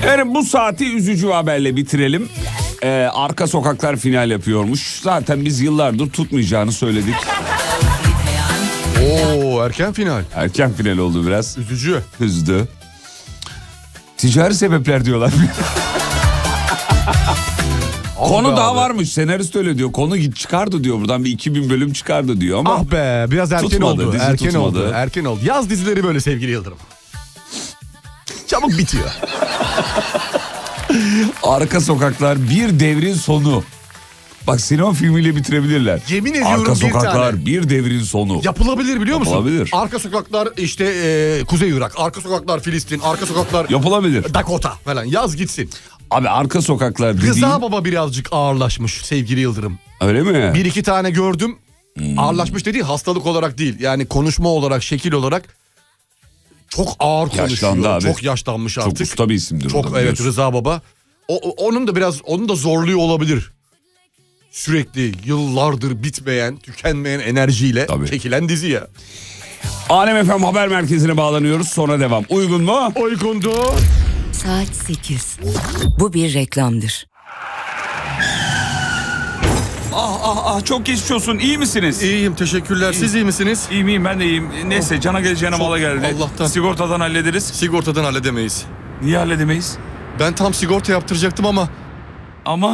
Yani bu saati üzücü haberle bitirelim. Arka Sokaklar final yapıyormuş. Zaten biz yıllardır tutmayacağını söyledik. Erken final. Erken final oldu biraz. Üzücü. Üzdü. Ticari sebepler diyorlar. Konu daha varmış. Senarist öyle diyor. Konu çıkardı diyor. Buradan bir 2000 bölüm çıkardı diyor ama. Ah be, biraz erken tutmadı, oldu. erken oldu. Erken oldu. Yaz dizileri böyle sevgili Yıldırım. Çabuk bitiyor. Arka Sokaklar bir devrin sonu. Bak sinema filmiyle bitirebilirler. Yemin ediyorum Arka Sokaklar tane. bir devrin sonu. Yapılabilir biliyor musun? Yapılabilir. Arka Sokaklar işte Kuzey Irak, Arka Sokaklar Filistin, Arka Sokaklar Yapılabilir. Dakota falan, yaz gitsin. Abi Arka Sokaklar dediğin... Rıza Baba birazcık ağırlaşmış sevgili Yıldırım. Öyle mi? Bir iki tane gördüm. Ağırlaşmış dediği hastalık olarak değil. Yani konuşma olarak, şekil olarak çok ağır konuşuyor. Abi. Çok yaşlanmış artık. Çok usta bir isimdir. Çok evet, Rıza Baba. Onun da zorluyor olabilir. Sürekli yıllardır bitmeyen, tükenmeyen enerjiyle çekilen dizi ya. Alem FM Haber Merkezi'ne bağlanıyoruz. Sonra devam. Uygun mu? Uygundu. Saat 8. Bu bir reklamdır. Çok geçmiş olsun. İyi misiniz? İyiyim, teşekkürler. Siz iyi misiniz? İyiyim ben de iyiyim. Neyse cana geleceğine mala geldi. Allah'tan. Sigortadan hallederiz. Sigortadan halledemeyiz. Niye halledemeyiz? Ben tam sigorta yaptıracaktım ama Ama